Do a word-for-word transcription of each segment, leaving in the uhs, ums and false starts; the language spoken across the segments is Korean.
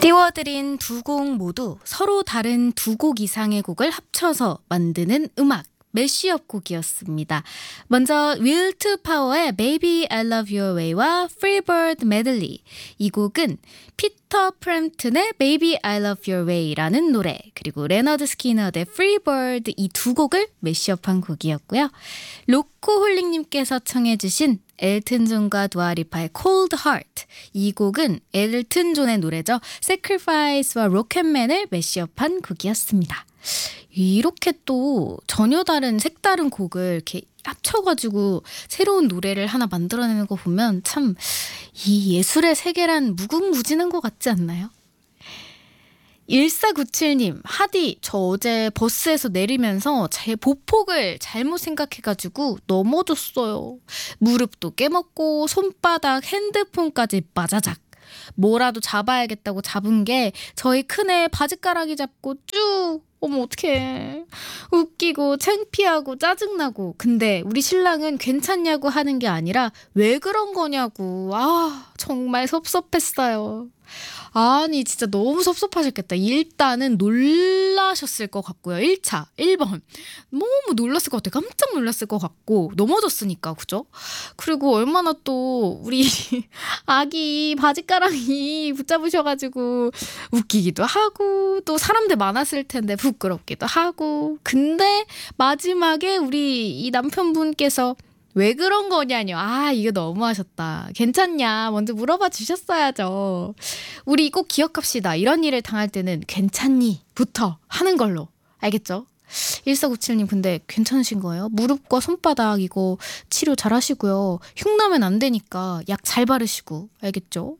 띄워드린 두 곡 모두 서로 다른 두 곡 이상의 곡을 합쳐서 만드는 음악 매시업 곡이었습니다. 먼저 Will to Power의 Baby I Love Your Way와 Freebird Medley. 이 곡은 피터 프램튼의 Baby I Love Your Way라는 노래, 그리고 레너드 스키너의 Freebird, 이 두 곡을 매시업한 곡이었고요. 로코홀릭님께서 청해주신 엘튼 존과 두아리파의 Cold Heart, 이 곡은 엘튼 존의 노래죠. Sacrifice와 로켓맨을 매시업한 곡이었습니다. 이렇게 또 전혀 다른 색다른 곡을 이렇게 합쳐가지고 새로운 노래를 하나 만들어내는 거 보면 참 이 예술의 세계란 무궁무진한 것 같지 않나요? 일사구칠님, 하디, 저 어제 버스에서 내리면서 제 보폭을 잘못 생각해가지고 넘어졌어요. 무릎도 깨먹고 손바닥, 핸드폰까지 빠자작. 뭐라도 잡아야겠다고 잡은 게 저희 큰애 바지가락이 잡고 쭉. 어머 어떡해. 웃기고 창피하고 짜증나고. 근데 우리 신랑은 괜찮냐고 하는 게 아니라 왜 그런 거냐고. 아 정말 섭섭했어요. 아니 진짜 너무 섭섭하셨겠다. 일단은 놀라셨을 것 같고요. 일 차 일 번 너무 놀랐을 것 같아요. 깜짝 놀랐을 것 같고 넘어졌으니까, 그죠? 그리고 얼마나 또 우리 아기 바지가랑이 붙잡으셔가지고 웃기기도 하고 또 사람들 많았을 텐데 부끄럽기도 하고. 근데 마지막에 우리 이 남편분께서 왜 그런 거냐뇨. 아 이거 너무하셨다. 괜찮냐 먼저 물어봐 주셨어야죠. 우리 꼭 기억합시다. 이런 일을 당할 때는 괜찮니? 부터 하는 걸로. 알겠죠? 일사구칠님 근데 괜찮으신 거예요? 무릎과 손바닥 이거 치료 잘 하시고요. 흉나면 안 되니까 약 잘 바르시고. 알겠죠?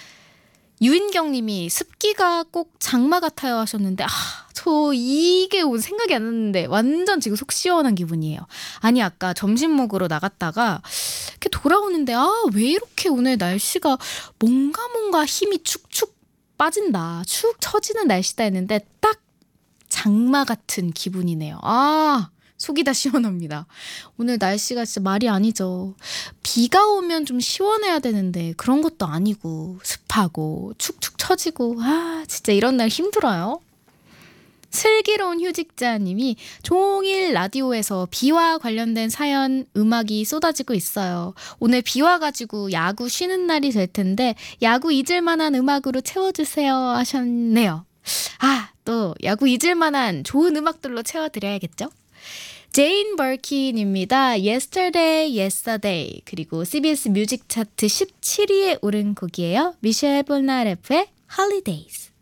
유인경님이 습기가 꼭 장마 같아요 하셨는데, 아, 저 이게 생각이 안 났는데 완전 지금 속 시원한 기분이에요. 아니 아까 점심 먹으러 나갔다가 이렇게 돌아오는데 아, 왜 이렇게 오늘 날씨가 뭔가 뭔가 힘이 축축 빠진다, 축 처지는 날씨다 했는데 딱 장마 같은 기분이네요. 아, 속이 다 시원합니다. 오늘 날씨가 진짜 말이 아니죠. 비가 오면 좀 시원해야 되는데 그런 것도 아니고 습하고 축축 처지고. 아 진짜 이런 날 힘들어요. 슬기로운 휴직자님이 종일 라디오에서 비와 관련된 사연, 음악이 쏟아지고 있어요. 오늘 비 와가지고 야구 쉬는 날이 될 텐데 야구 잊을 만한 음악으로 채워주세요 하셨네요. 아, 또 야구 잊을 만한 좋은 음악들로 채워드려야겠죠? 제인 버킨입니다. Yesterday, Yesterday. 그리고 씨비에스 뮤직 차트 십칠 위에 오른 곡이에요. 미셸 볼나레프의 Holidays.